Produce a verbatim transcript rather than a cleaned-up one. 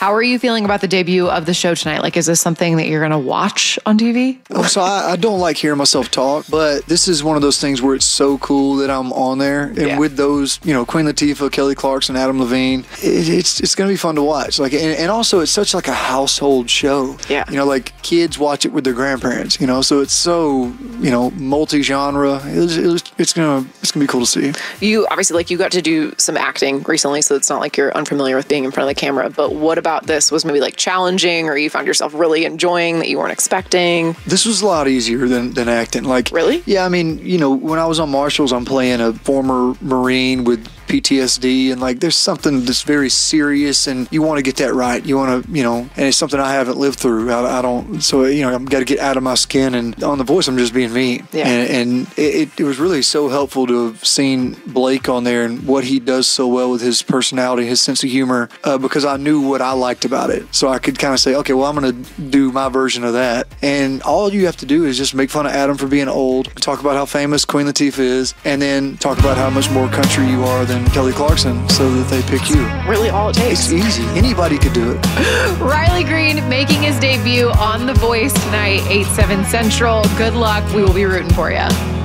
How are you feeling about the debut of the show tonight? Like, is this something that you're going to watch on T V? Oh, so I, I don't like hearing myself talk, but this is one of those things where it's so cool that I'm on there. And Yeah. with those, you know, Queen Latifah, Kelly Clarkson, Adam Levine, it, it's it's going to be fun to watch. Like, and, and also it's such like a household show. Yeah. You know, like kids watch it with their grandparents, you know, so it's so, you know, multi-genre. It was, it was, it's going to it's gonna be cool to see. You obviously, like, you got to do some acting recently, so it's not like you're unfamiliar with being in front of the camera. But what about this was maybe like challenging, or you found yourself really enjoying that you weren't expecting? This was a lot easier than, than acting. Like, Really? Yeah, I mean, you know, when I was on Marshall's, I'm playing a former Marine with P T S D, and like there's something that's very serious, and you want to get that right. You want to, you know, and it's something I haven't lived through. I, I don't, so you know, I've got to get out of my skin. And on The Voice, I'm just being me. Yeah. And, and it, it was really so helpful to have seen Blake on there and what he does so well with his personality, his sense of humor, uh, because I knew what I liked about it. So I could kind of say, okay, well, I'm going to do my version of that. And all you have to do is just make fun of Adam for being old, talk about how famous Queen Latifah is, and then talk about how much more country you are than Kelly Clarkson, so that they pick you. Really all it takes. It's easy. Anybody could do it. Riley Green making his debut on The Voice tonight, eight, seven Central. Good luck. We will be rooting for you.